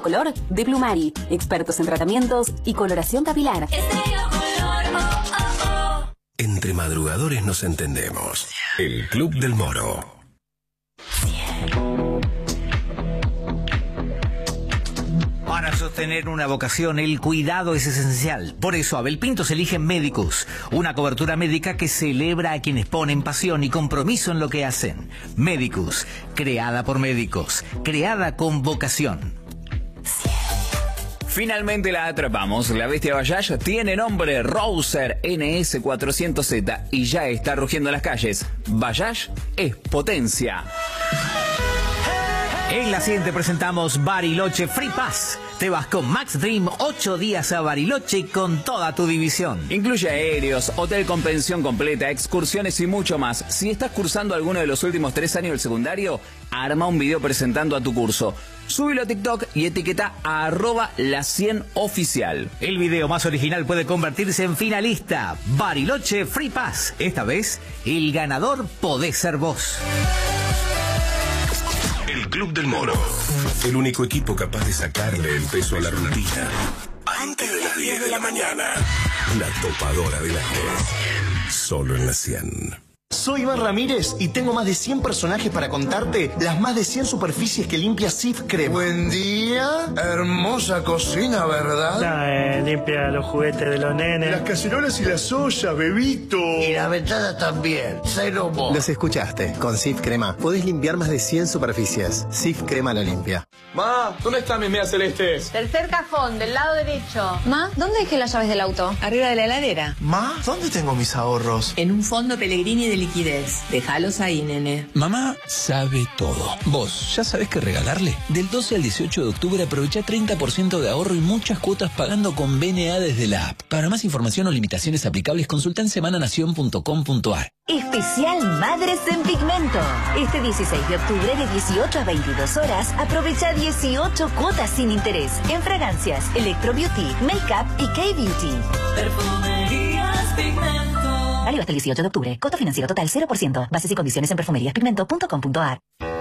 Color de Plumari. Expertos en tratamientos y coloración capilar. Entre madrugadores nos entendemos. El Club del Moro. Para sostener una vocación, el cuidado es esencial. Por eso, Abel Pintos elige Medicus, una cobertura médica que celebra a quienes ponen pasión y compromiso en lo que hacen. Medicus, creada por médicos, creada con vocación. Finalmente la atrapamos. La bestia Bayash tiene nombre, Rouser NS400Z, y ya está rugiendo en las calles. Bayash es potencia. En la siguiente presentamos Bariloche Free Pass. Te vas con Max Dream 8 días a Bariloche con toda tu división. Incluye aéreos, hotel con pensión completa, excursiones y mucho más. Si estás cursando alguno de los últimos 3 años del secundario, arma un video presentando a tu curso. Súbelo a TikTok y etiqueta a @la100oficial. El video más original puede convertirse en finalista. Bariloche Free Pass. Esta vez, el ganador podés ser vos. El Club del Moro. El único equipo capaz de sacarle el peso a la rutina. Antes de las 10 de la mañana. La topadora de las 10. Solo en la 100. Soy Iván Ramírez y tengo más de 100 personajes para contarte las más de 100 superficies que limpia Cif Crema. Buen día, hermosa cocina, ¿verdad? Limpia los juguetes de los nenes. Las cacerolas y las ollas, bebito. Y la ventana también, cero mo. Los escuchaste, con Cif Crema podés limpiar más de 100 superficies. Cif Crema la limpia. Ma, ¿dónde están mis medias celestes? Tercer cajón, del lado derecho. Ma, ¿dónde dejé las llaves del auto? Arriba de la heladera. Ma, ¿dónde tengo mis ahorros? En un fondo Pellegrini de liquidez. Déjalos ahí, nene. Mamá sabe todo. ¿Vos ya sabés qué regalarle? Del 12 al 18 de octubre aprovecha 30% de ahorro y muchas cuotas pagando con BNA desde la app. Para más información o limitaciones aplicables, consulta en semananación.com.ar. Especial Madres en Pigmento. Este 16 de octubre de 18 a 22 horas, aprovecha 18 cuotas sin interés en fragancias, Electro Beauty, Makeup y K-Beauty. Perfumerías Pigmento. Válido hasta el 18 de octubre. Costo financiero total 0%. Bases y condiciones en perfumeriaspigmento.com.ar.